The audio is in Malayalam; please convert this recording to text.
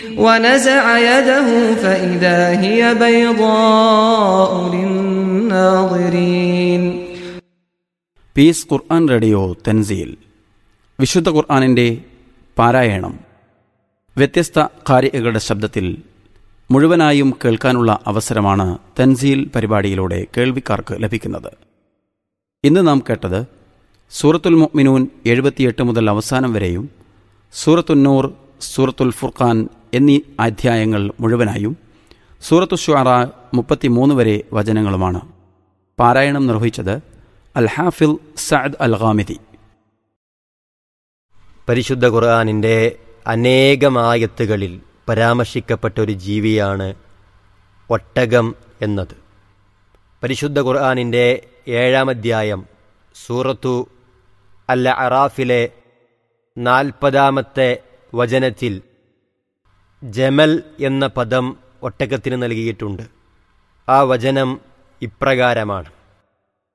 ونزع يده فإذا هي بيضاء للناظرين. പീസ് ഖുർആൻ റേഡിയോ തൻസീൽ വിശുദ്ധ ഖുർആനിൻ്റെ പാരായണം വ്യത്യസ്ത ഖാരികളുടെ ശബ്ദത്തിൽ മുഴുവനായും കേൾക്കാനുള്ള അവസരമാണ് തൻസീൽ പരിപാടിയിലൂടെ കേൾവിക്കാർക്ക് ലഭിക്കുന്നത്. ഇന്ന് നാം കേട്ടത് സൂറത്തുൽ മുഅ്മിനൂൻ 78 മുതൽ അവസാനം വരെയും സൂറത്തുന്നൂർ, സൂറത്തുൽ ഫുർഖാൻ എന്നീ അധ്യായങ്ങൾ മുഴുവനായും സൂറത്തു ശുഅറാ 33 വരെ വചനങ്ങളുമാണ്. പാരായണം നിർവഹിച്ചത് അൽ ഹാഫിൽ സഅദ് അൽ ഗാമിദി. പരിശുദ്ധ ഖുർആനിൻ്റെ അനേകമായത്തുകളിൽ പരാമർശിക്കപ്പെട്ട ഒരു ജീവിയാണ് ഒട്ടകം എന്നത്. പരിശുദ്ധ ഖുർആനിൻ്റെ 7-ാം അധ്യായം സൂറത്തു അൽ അറാഫിലെ 40-ാമത്തെ വചനത്തിൽ ജമൽ എന്ന പദം ഒട്ടകത്തിന് നൽകിയിട്ടുണ്ട്. ആ വചനം ഇപ്രകാരമാണ്: